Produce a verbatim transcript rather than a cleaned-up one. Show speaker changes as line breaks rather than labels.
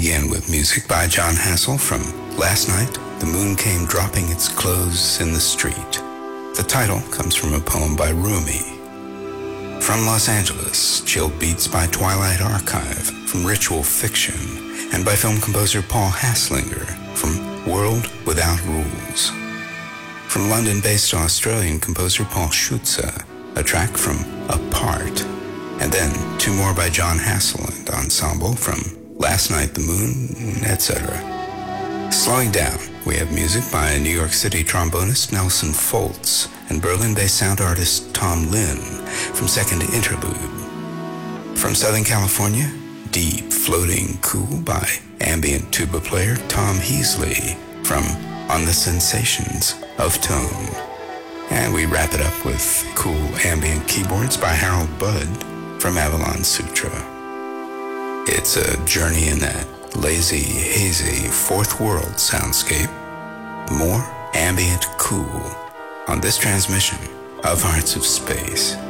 begin with music by Jon Hassell from Last Night, the Moon Came Dropping Its Clothes in the Street. The title comes from a poem by Rumi. From Los Angeles, Chilled Beats by Twilight Archive from Ritual Fiction, and by film composer Paul Hasslinger from World Without Rules. From London-based Australian composer Paul Schutze, a track from Apart, and then two more by Jon Hassell and Ensemble from Last Night, the Moon, et cetera. Slowing down, we have music by New York City trombonist Nelson Foltz and Berlin-based sound artist Tom Lin from Second Interlude. From Southern California, Deep Floating Cool by ambient tuba player Tom Heasley from On the Sensations of Tone. And we wrap it up with cool ambient keyboards by Harold Budd from Avalon Sutra. It's a journey in that lazy, hazy, fourth world soundscape. More ambient cool on this transmission of Hearts of Space.